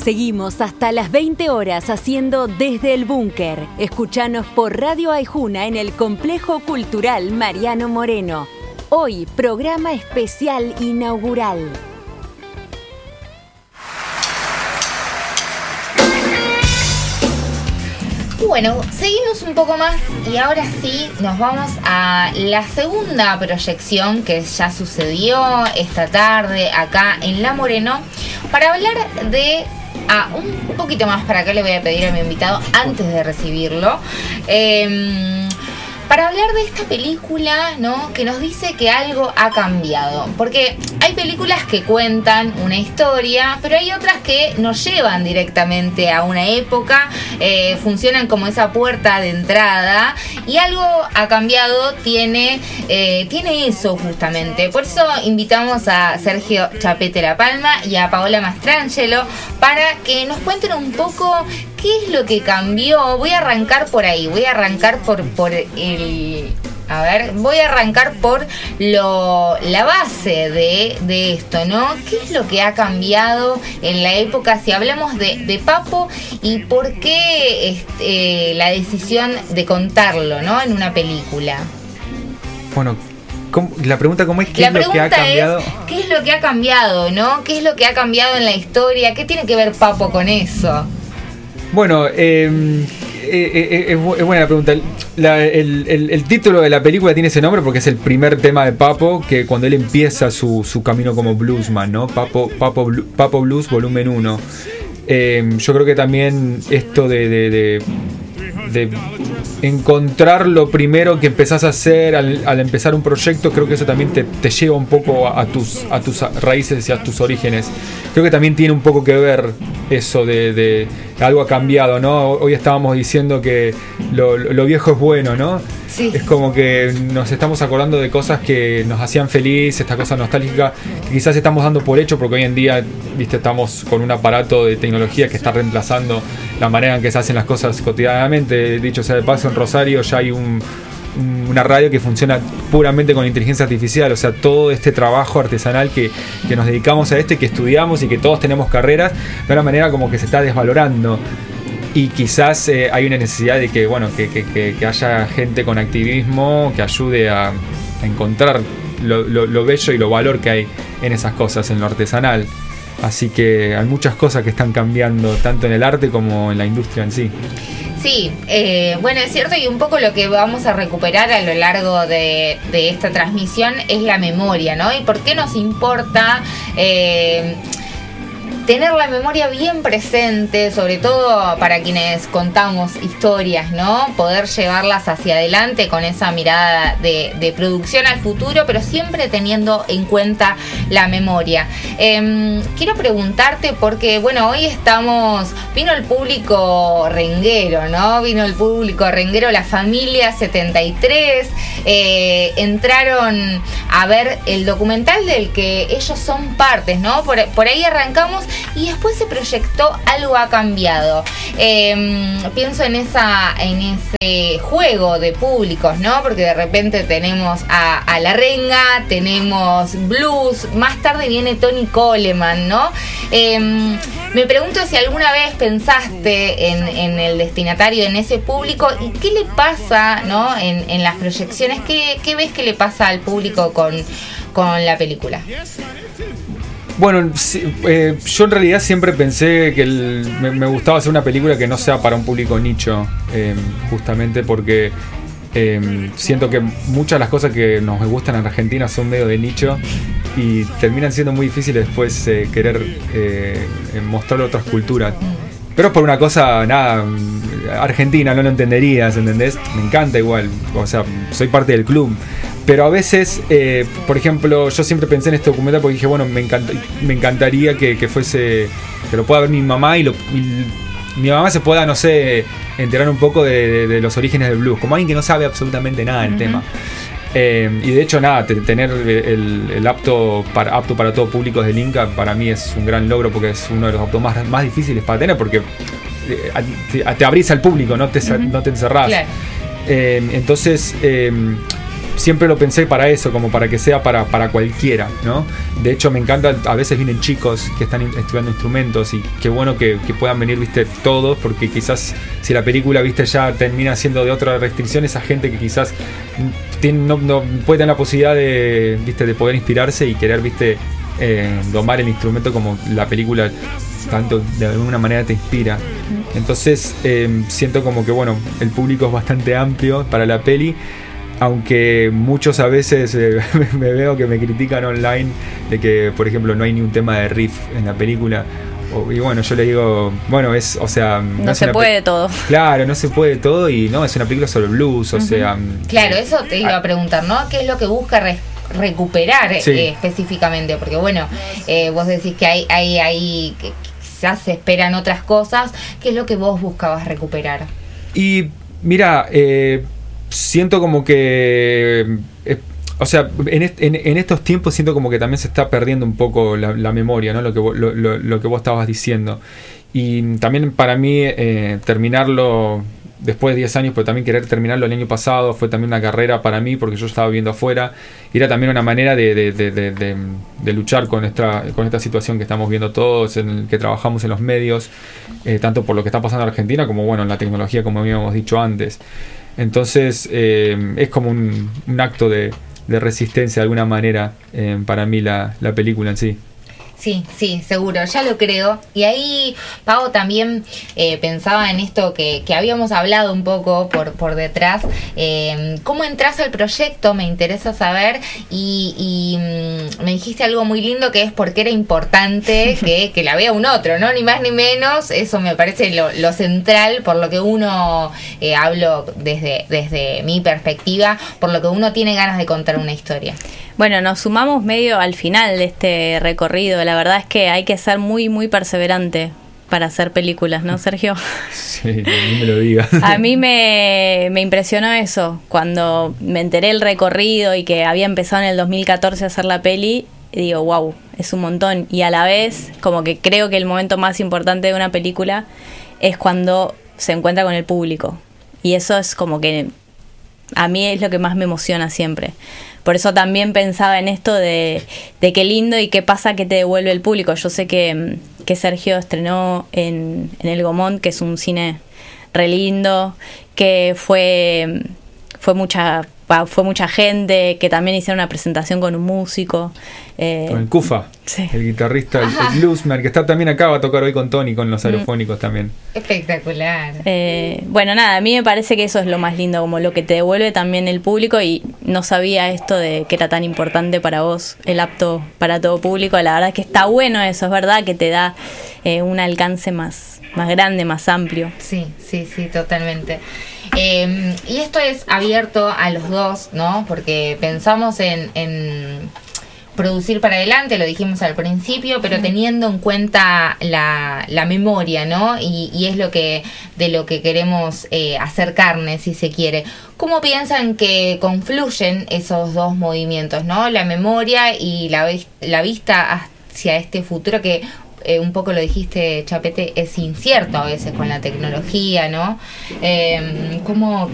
Seguimos hasta las 20 horas haciendo Desde el Búnker. Escuchanos por Radio Aijuna en el Complejo Cultural Mariano Moreno. Hoy, programa especial inaugural. Bueno, seguimos un poco más y ahora sí nos vamos a la segunda proyección que ya sucedió esta tarde acá en La Moreno para hablar de un poquito más. Para acá le voy a pedir a mi invitado antes de recibirlo para hablar de esta película, ¿no? Que nos dice que algo ha cambiado. Porque hay películas que cuentan una historia, pero hay otras que nos llevan directamente a una época, funcionan como esa puerta de entrada, y algo ha cambiado, tiene eso justamente. Por eso invitamos a Sergio Chapete La Palma y a Paola Mastrangelo para que nos cuenten un poco qué es lo que cambió. Voy a arrancar por ahí, voy a arrancar por la base de esto, ¿no? ¿Qué es lo que ha cambiado en la época? Si hablamos de Papo, y por qué la decisión de contarlo, ¿no? En una película. Bueno, la pregunta ¿cómo es? ¿Qué es lo que ha cambiado? ¿Qué es lo que ha cambiado, no? ¿Qué es lo que ha cambiado en la historia? ¿Qué tiene que ver Papo con eso? Bueno, es buena la pregunta. El título de la película tiene ese nombre porque es el primer tema de Papo, que cuando él empieza su camino como bluesman, ¿no? Papo Blues volumen 1. Yo creo que también esto de encontrar lo primero que empezás a hacer al empezar un proyecto, creo que eso también te lleva un poco a tus raíces y a tus orígenes. Creo que también tiene un poco que ver eso de algo ha cambiado, ¿no? Hoy estábamos diciendo que lo viejo es bueno, ¿no? Sí. Es como que nos estamos acordando de cosas que nos hacían feliz, esta cosa nostálgica que quizás estamos dando por hecho porque hoy en día, viste, estamos con un aparato de tecnología que está reemplazando la manera en que se hacen las cosas cotidianamente. Dicho sea de paso, en Rosario ya hay una radio que funciona puramente con inteligencia artificial, o sea, todo este trabajo artesanal que nos dedicamos a esto y que estudiamos y que todos tenemos carreras, de una manera como que se está desvalorando. Y quizás hay una necesidad de que, bueno, que haya gente con activismo que ayude a encontrar lo bello y lo valor que hay en esas cosas, en lo artesanal. Así que hay muchas cosas que están cambiando, tanto en el arte como en la industria en sí. Sí, bueno, es cierto, y un poco lo que vamos a recuperar a lo largo de esta transmisión es la memoria, ¿no? Y por qué nos importa tener la memoria bien presente, sobre todo para quienes contamos historias, ¿no? Poder llevarlas hacia adelante con esa mirada de producción al futuro, pero siempre teniendo en cuenta la memoria. Quiero preguntarte porque, bueno, hoy vino el público renguero, ¿no? Vino el público renguero, la familia 73, entraron a ver el documental del que ellos son partes, ¿no? Por ahí arrancamos. Y después se proyectó Algo ha cambiado. Pienso en ese juego de públicos, ¿no? Porque de repente tenemos a La Renga, tenemos blues, más tarde viene Tony Coleman, ¿no? Me pregunto si alguna vez pensaste en el destinatario, en ese público, y qué le pasa, ¿no? En las proyecciones, ¿qué ves que le pasa al público con la película? Bueno, yo en realidad siempre pensé que me gustaba hacer una película que no sea para un público nicho, justamente porque siento que muchas de las cosas que nos gustan en Argentina son medio de nicho y terminan siendo muy difíciles después querer mostrar otras culturas. Pero es por una cosa, nada, argentina, no lo entenderías, ¿entendés? Me encanta igual, o sea, soy parte del club. Pero a veces, por ejemplo, yo siempre pensé en este documental porque dije, bueno, me encantaría que fuese, que lo pueda ver mi mamá y mi mamá se pueda, no sé, enterar un poco de los orígenes del blues, como alguien que no sabe absolutamente nada del tema. Y de hecho, nada, tener el apto para todo público del Inca para mí es un gran logro porque es uno de los aptos más difíciles para tener porque te abrís al público, no te encerrás. Claro. Entonces, siempre lo pensé para eso, como para que sea para cualquiera, ¿no? De hecho, me encanta, a veces vienen chicos que están estudiando instrumentos y qué bueno que puedan venir, viste, todos, porque quizás si la película, viste, ya termina siendo de otra restricción, esa gente que quizás no puede tener la posibilidad de, viste, de poder inspirarse y querer, viste, domar el instrumento como la película tanto de alguna manera te inspira. Entonces siento como que bueno, el público es bastante amplio para la peli, aunque muchos a veces me veo que me critican online de que, por ejemplo, no hay ni un tema de riff en la película. Y bueno, yo le digo, bueno, o sea... No se puede todo. Claro, no se puede todo y no, es una película sobre blues, o sea... Claro, eso te iba a preguntar, ¿no? ¿Qué es lo que busca recuperar específicamente? Porque bueno, vos decís que hay que quizás se esperan otras cosas. ¿Qué es lo que vos buscabas recuperar? Y mira, siento como que... o sea, en estos tiempos siento como que también se está perdiendo un poco la memoria, ¿no? Lo que vos estabas diciendo. Y también para mí terminarlo después de 10 años, pero también querer terminarlo el año pasado fue también una carrera para mí, porque yo estaba viviendo afuera. Y era también una manera de luchar con esta situación que estamos viendo todos, en el que trabajamos en los medios, tanto por lo que está pasando en Argentina como bueno en la tecnología, como habíamos dicho antes. Entonces es como un acto de resistencia de alguna manera para mí la película en sí. Sí, seguro, ya lo creo. Y ahí, Pau, también pensaba en esto que habíamos hablado un poco por detrás. ¿Cómo entras al proyecto? Me interesa saber. Y me dijiste algo muy lindo, que es porque era importante que la vea un otro, ¿no? Ni más ni menos. Eso me parece lo central, por lo que uno, hablo desde mi perspectiva, por lo que uno tiene ganas de contar una historia. Bueno, nos sumamos medio al final de este recorrido. La verdad es que hay que ser muy, muy perseverante para hacer películas, ¿no, Sergio? Sí, ni me lo digas. A mí me impresionó eso. Cuando me enteré el recorrido y que había empezado en el 2014 a hacer la peli, digo, wow, es un montón. Y a la vez, como que creo que el momento más importante de una película es cuando se encuentra con el público. Y eso es como que a mí es lo que más me emociona siempre. Por eso también pensaba en esto de qué lindo y qué pasa que te devuelve el público. Yo sé que Sergio estrenó en el Gaumont, que es un cine re lindo, que fue mucha gente, que también hicieron una presentación con un músico. Con el Cufa, sí. El guitarrista, el bluesman, que está también acá, va a tocar hoy con Tony, con los aerofónicos también. Espectacular. Bueno, nada, a mí me parece que eso es lo más lindo, como lo que te devuelve también el público, y no sabía esto de que era tan importante para vos, el apto para todo público. La verdad es que está bueno eso, es verdad que te da un alcance más grande, más amplio. Sí, totalmente. Y esto es abierto a los dos, ¿no? Porque pensamos en producir para adelante, lo dijimos al principio, pero teniendo en cuenta la memoria, ¿no? Y es de lo que queremos hacer carne, si se quiere. ¿Cómo piensan que confluyen esos dos movimientos, ¿no? La memoria y la vista hacia este futuro que un poco lo dijiste, Chapete, es incierto a veces con la tecnología, ¿no? ¿Cómo